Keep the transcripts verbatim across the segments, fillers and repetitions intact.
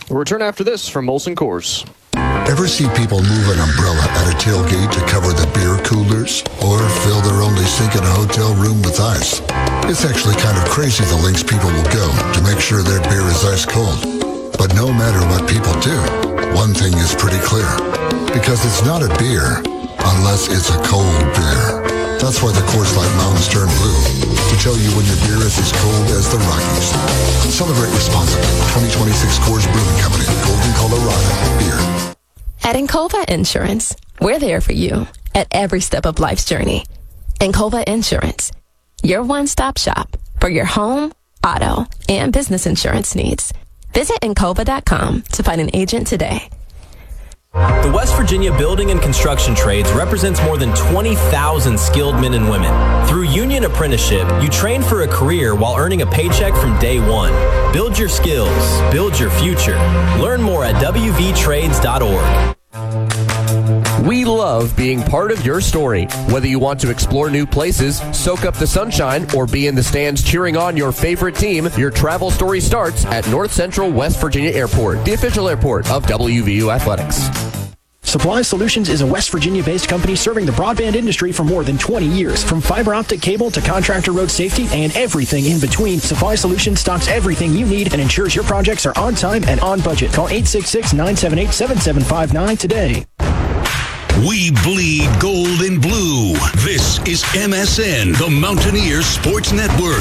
We'll return after this from Molson Coors. Ever see people move an umbrella at a tailgate to cover the beer coolers? Or fill their only sink in a hotel room with ice? It's actually kind of crazy the lengths people will go to make sure their beer is ice cold. But no matter what people do, one thing is pretty clear. Because it's not a beer unless it's a cold beer. That's why the Coors Light mountains turn blue, to tell you when your beer is as cold as the Rockies. Celebrate responsibly. twenty twenty-six Coors Brewing Company, Golden, Colorado. Beer. At Encova Insurance, we're there for you at every step of life's journey. Encova Insurance, your one-stop shop for your home, auto, and business insurance needs. Visit Encova dot com to find an agent today. The West Virginia Building and Construction Trades represents more than twenty thousand skilled men and women. Through union apprenticeship, you train for a career while earning a paycheck from day one. Build your skills. Build your future. Learn more at w v trades dot org. We love being part of your story. Whether you want to explore new places, soak up the sunshine, or be in the stands cheering on your favorite team, your travel story starts at North Central West Virginia Airport, the official airport of W V U Athletics. Supply Solutions is a West Virginia-based company serving the broadband industry for more than twenty years. From fiber optic cable to contractor road safety and everything in between, Supply Solutions stocks everything you need and ensures your projects are on time and on budget. Call eight six six, nine seven eight, seven seven five nine today. We bleed gold and blue. This is M S N, the Mountaineer Sports Network.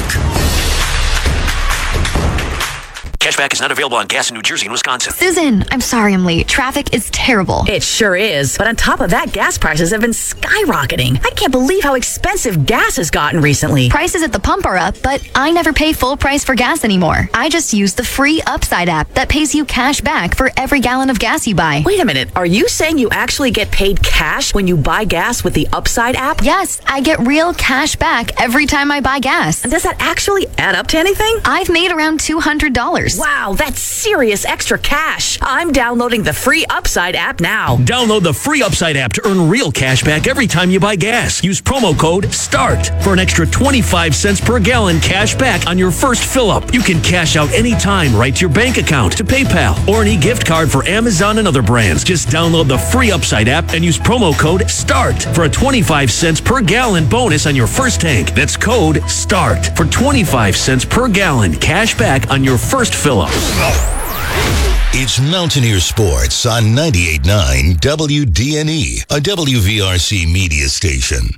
Cashback is not available on gas in New Jersey and Wisconsin. Susan, I'm sorry I'm late. Traffic is terrible. It sure is. But on top of that, gas prices have been skyrocketing. I can't believe how expensive gas has gotten recently. Prices at the pump are up, but I never pay full price for gas anymore. I just use the free Upside app that pays you cash back for every gallon of gas you buy. Wait a minute. Are you saying you actually get paid cash when you buy gas with the Upside app? Yes, I get real cash back every time I buy gas. And does that actually add up to anything? I've made around two hundred dollars. Wow, that's serious extra cash. I'm downloading the free Upside app now. Download the free Upside app to earn real cash back every time you buy gas. Use promo code START for an extra twenty-five cents per gallon cash back on your first fill-up. You can cash out anytime right to your bank account, to PayPal, or any gift card for Amazon and other brands. Just download the free Upside app and use promo code START for a twenty-five cents per gallon bonus on your first tank. That's code START for twenty-five cents per gallon cash back on your first fill-up. It's Mountaineer Sports on ninety-eight point nine W D N E, a W V R C media station.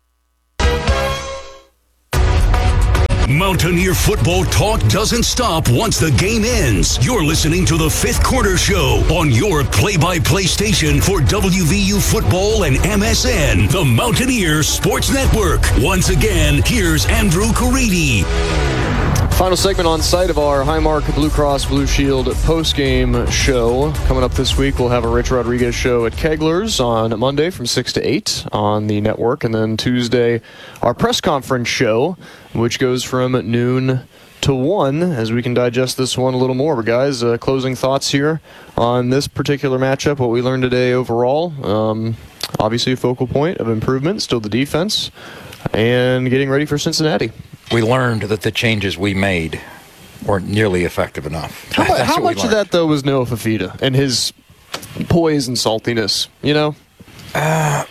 Mountaineer football talk doesn't stop once the game ends. You're listening to the Fifth Quarter Show on your play-by-play station for W V U football and M S N, the Mountaineer Sports Network. Once again, here's Andrew Caridi. Final segment on site of our Highmark Blue Cross Blue Shield post-game show. Coming up this week, we'll have a Rich Rodriguez show at Kegler's on Monday from six to eight on the network. And then Tuesday, our press conference show, which goes from noon to one, as we can digest this one a little more. But guys, uh, closing thoughts here on this particular matchup, what we learned today overall. Um, obviously a focal point of improvement, still the defense, and getting ready for Cincinnati. We learned that the changes we made weren't nearly effective enough. How, how much of that, though, was Noah Fifita and his poise and saltiness, you know? Uh,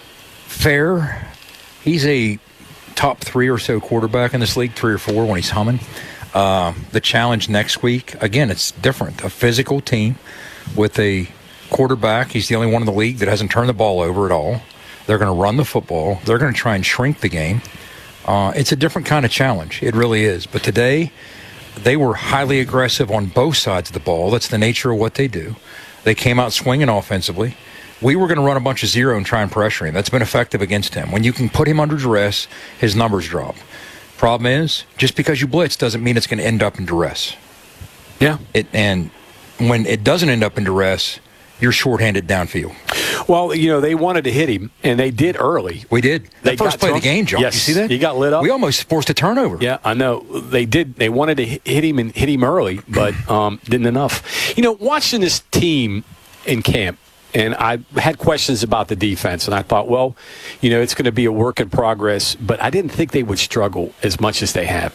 fair. He's a top three or so quarterback in this league, three or four when he's humming. Uh, the challenge next week, again, it's different. A physical team with a quarterback. He's the only one in the league that hasn't turned the ball over at all. They're going to run the football. They're going to try and shrink the game. Uh, it's a different kind of challenge. It really is. But today, they were highly aggressive on both sides of the ball. That's the nature of what they do. They came out swinging offensively. We were going to run a bunch of zero and try and pressure him. That's been effective against him. When you can put him under duress, his numbers drop. Problem is, just because you blitz doesn't mean it's going to end up in duress. Yeah. It, and when it doesn't end up in duress, you're shorthanded downfield. Well, you know, they wanted to hit him, and they did early. We did. They That first play of the game, John. Yes. You see that? He got lit up. We almost forced a turnover. Yeah, I know. They did. They wanted to hit him and hit him early, but um, didn't enough. You know, watching this team in camp, and I had questions about the defense, and I thought, well, you know, it's going to be a work in progress, but I didn't think they would struggle as much as they have.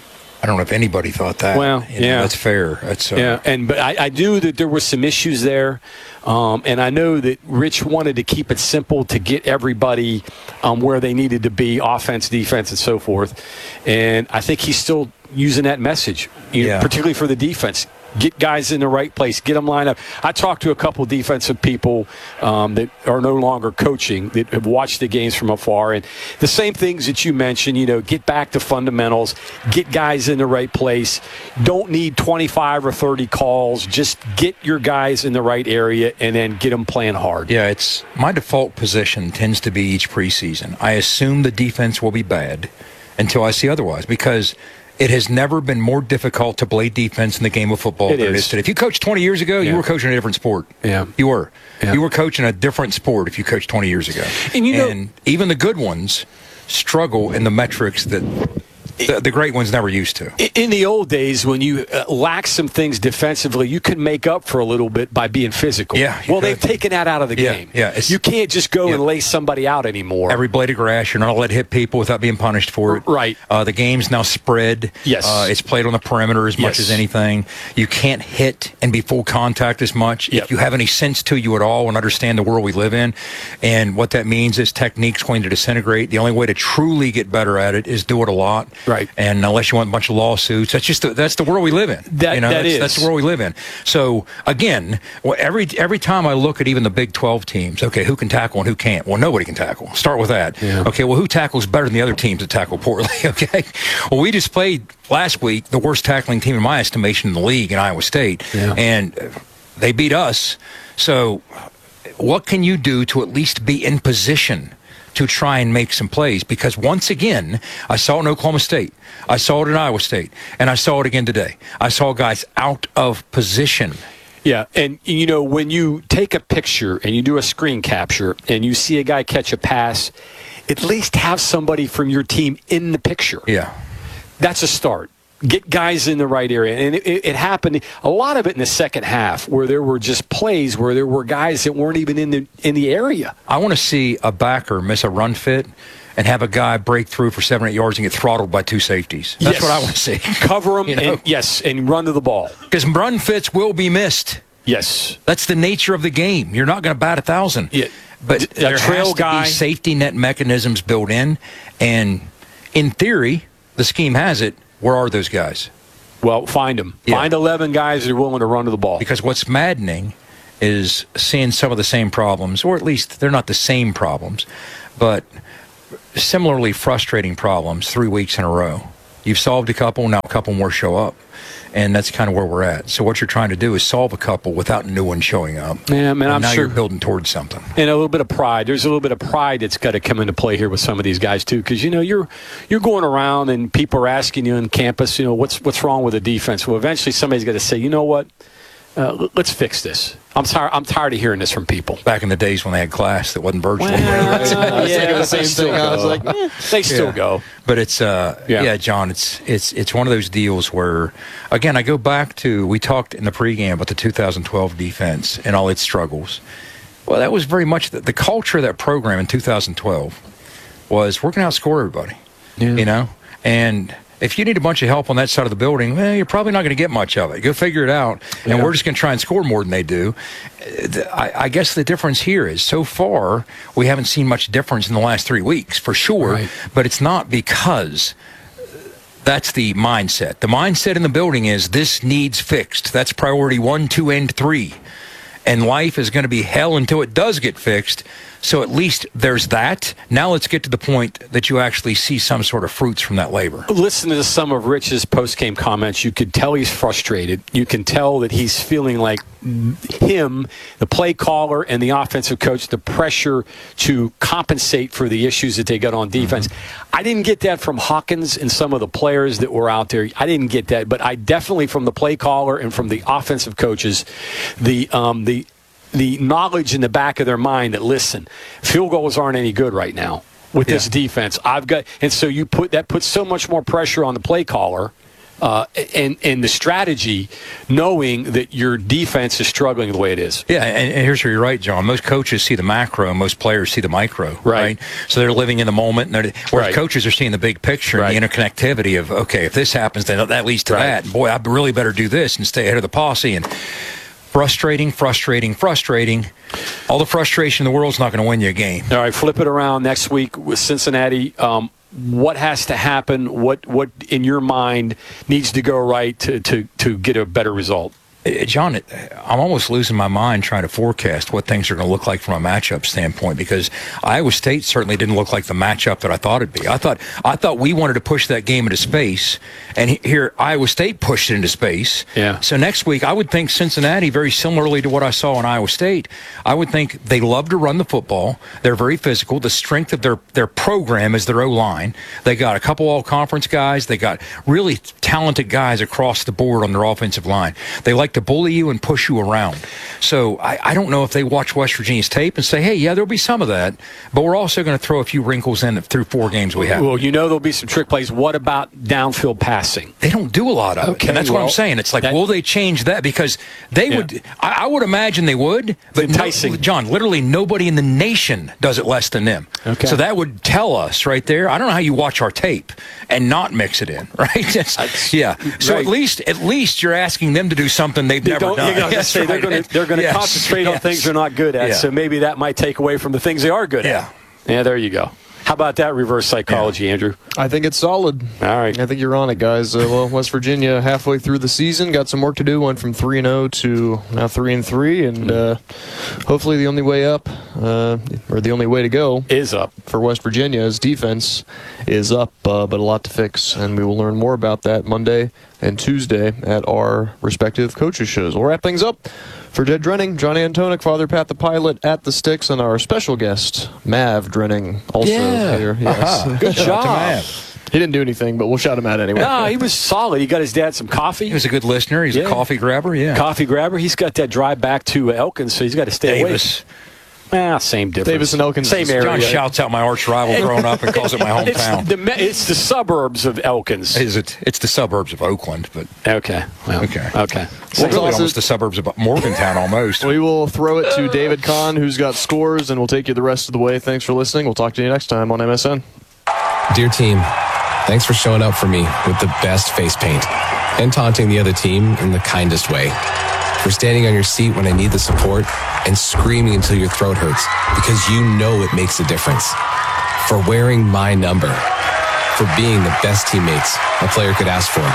I don't know if anybody thought that. Well, you know, yeah. That's fair. That's, uh, yeah, and but I, I knew that there were some issues there. Um, and I know that Rich wanted to keep it simple to get everybody um, where they needed to be, offense, defense, and so forth. And I think he's still using that message, you know, Yeah. particularly for the defense. Get guys in the right place. Get them lined up. I talked to a couple defensive people um, that are no longer coaching, that have watched the games from afar. And the same things that you mentioned, you know, get back to fundamentals. Get guys in the right place. Don't need twenty-five or thirty calls. Just get your guys in the right area and then get them playing hard. Yeah, it's my default position tends to be each preseason. I assume the defense will be bad until I see otherwise, because it has never been more difficult to play defense in the game of football It than it is. is today. If you coached twenty years ago, Yeah. you were coaching a different sport. Yeah. You were. Yeah. You were coaching a different sport if you coached twenty years ago. And you know- even the good ones struggle in the metrics that the, the great ones never used to. In the old days, when you uh, lack some things defensively, you could make up for a little bit by being physical. Yeah, you Well, could. they've taken that out of the Yeah, game. yeah, it's- You can't just go Yeah. and lay somebody out anymore. Every blade of grass, you're not allowed to hit people without being punished for it. Right. Uh, the game's now spread. Yes. Uh, it's played on the perimeter as much Yes. as anything. You can't hit and be full contact as much. Yep. If you have any sense to you at all and understand the world we live in, and what that means is technique's going to disintegrate. The only way to truly get better at it is do it a lot. Right. And unless you want a bunch of lawsuits, that's just the, that's the world we live in. That- you know, that that's, is. that's the world we live in. So again, well, every every time I look at even the Big twelve teams, okay, who can tackle and who can't? Well, nobody can tackle. Start with that. Yeah. Okay, well, who tackles better than the other teams that tackle poorly? Okay. Well, we just played last week the worst tackling team in my estimation in the league in Iowa State, Yeah. and they beat us. So, what can you do to at least be in position to try and make some plays? Because once again, I saw it in Oklahoma State, I saw it in Iowa State, and I saw it again today. I saw guys out of position. Yeah, and you know, when you take a picture and you do a screen capture and you see a guy catch a pass, at least have somebody from your team in the picture. Yeah. That's a start. Get guys in the right area. And it, it, it happened, a lot of it in the second half, where there were just plays where there were guys that weren't even in the in the area. I want to see a backer miss a run fit and have a guy break through for seven, eight yards and get throttled by two safeties. That's Yes. what I want to see. Cover them, You know? and, yes, and run to the ball. Because run fits will be missed. Yes. That's the nature of the game. You're not going to bat a thousand. Yeah. But A there trail has to guy- be safety net mechanisms built in. And in theory, the scheme has it. Where are those guys? Well, find them. Yeah. Find eleven guys that are willing to run to the ball. Because what's maddening is seeing some of the same problems, or at least they're not the same problems, but similarly frustrating problems three weeks in a row. You've solved a couple, now a couple more show up. And that's kind of where we're at. So what you're trying to do is solve a couple without new ones showing up. Yeah, man, And I'm now sure. you're building towards something. And a little bit of pride. There's a little bit of pride that's got to come into play here with some of these guys too, because you know you're you're going around and people are asking you on campus, you know, what's what's wrong with the defense. Well, eventually somebody's got to say, you know what, uh, l- let's fix this. I'm tired. I'm tired of hearing this from people. Back in the days when they had class that wasn't virtual. Well, I was thinking the same they still thing. I was go. like, eh. They still Yeah. go. But it's uh Yeah. yeah. John, it's it's it's one of those deals where again I go back to we talked in the pregame about the two thousand twelve defense and all its struggles. Well, that was very much the, the culture of that program in two thousand twelve was we're going to outscore everybody. Yeah. You know? And if you need a bunch of help on that side of the building, well, you're probably not going to get much of it. Go figure it out. And Yeah. we're just going to try and score more than they do. Uh, the- I, I guess the difference here is so far we haven't seen much difference in the last three weeks, for sure. Right. But it's not because that's the mindset. The mindset in the building is this needs fixed. That's priority one, two, and three. And life is going to be hell until it does get fixed. So at least there's that. Now let's get to the point that you actually see some sort of fruits from that labor. Listen to some of Rich's post-game comments. You could tell he's frustrated. You can tell that he's feeling like him, the play caller, and the offensive coach, the pressure to compensate for the issues that they got on defense. Mm-hmm. I didn't get that from Hawkins and some of the players that were out there. I didn't get that, but I definitely from the play caller and from the offensive coaches, the um, the the knowledge in the back of their mind that, listen, field goals aren't any good right now with Yeah. this defense. I've got, and so you put that puts so much more pressure on the play caller uh, and and the strategy, knowing that your defense is struggling the way it is. Yeah, and, and here's where you're right, John. Most coaches see the macro, and most players see the micro, right? right? So they're living in the moment, and they're, whereas right. coaches are seeing the big picture right. and the interconnectivity of, okay, if this happens, then that leads to right. that. And boy, I really better do this and stay ahead of the posse. And frustrating, frustrating, frustrating. All the frustration in the world is not going to win you a game. All right, flip it around next week with Cincinnati. Um, what has to happen? What, what in your mind needs to go right to, to, to get a better result? John, I'm almost losing my mind trying to forecast what things are going to look like from a matchup standpoint, because Iowa State certainly didn't look like the matchup that I thought it'd be. I thought I thought we wanted to push that game into space, and here Iowa State pushed it into space. Yeah. So next week, I would think Cincinnati, very similarly to what I saw in Iowa State, I would think they love to run the football. They're very physical. The strength of their, their program is their O-line. They got a couple all-conference guys. They got really talented guys across the board on their offensive line. They like to bully you and push you around. So I, I don't know if they watch West Virginia's tape and say, hey, yeah, there'll be some of that, but we're also going to throw a few wrinkles in through four games we have. Well, you know there'll be some trick plays. What about downfield passing? They don't do a lot of okay, it. And that's well, what I'm saying. It's like, that, will they change that? Because they yeah. would, I, I would imagine they would, but enticing. No, John, literally nobody in the nation does it less than them. Okay. So that would tell us right there. I don't know how you watch our tape and not mix it in, right? That's, yeah. So right. at least at least you're asking them to do something they've they never done. You're gonna say right. They're going to they're going to yes. concentrate yes. on things they're not good at. Yeah. So maybe that might take away from the things they are good yeah. at. Yeah, there you go. How about that reverse psychology, yeah. Andrew? I think it's solid. All right. I think you're on it, guys. Uh, well, West Virginia halfway through the season, got some work to do. Went from three and oh to now three and three, and uh, hopefully the only way up, uh, or the only way to go, is up for West Virginia's defense is up, uh, but a lot to fix, and we will learn more about that Monday and Tuesday at our respective coaches' shows. We'll wrap things up. For Jed Drenning, John Antonik, Father Pat the Pilot at the Sticks, and our special guest, Mav Drenning, also yeah. here. Yes. Uh-huh. Good job. He didn't do anything, but we'll shout him out anyway. No, he was solid. He got his dad some coffee. He was a good listener. He's yeah. a coffee grabber, yeah. Coffee grabber. He's got that drive back to Elkins, so he's got to stay Davis. away. Ah, same difference. Davis and Elkins. Same area. John shouts out my arch rival growing up and calls it my hometown. It's the, it's the suburbs of Elkins. Is it? It's the suburbs of Oakland, but okay. Well, okay. Okay. It's really almost the suburbs of Morgantown, almost. We will throw it to David Kahn, who's got scores, and we'll take you the rest of the way. Thanks for listening. We'll talk to you next time on M S N. Dear team, thanks for showing up for me with the best face paint and taunting the other team in the kindest way. For standing on your seat when I need the support and screaming until your throat hurts because you know it makes a difference. For wearing my number. For being the best teammates a player could ask for.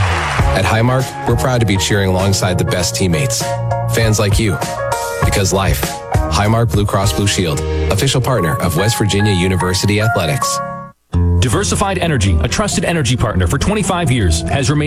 At Highmark, we're proud to be cheering alongside the best teammates. Fans like you. Because life. Highmark Blue Cross Blue Shield, official partner of West Virginia University Athletics. Diversified Energy, a trusted energy partner for twenty-five years, has remained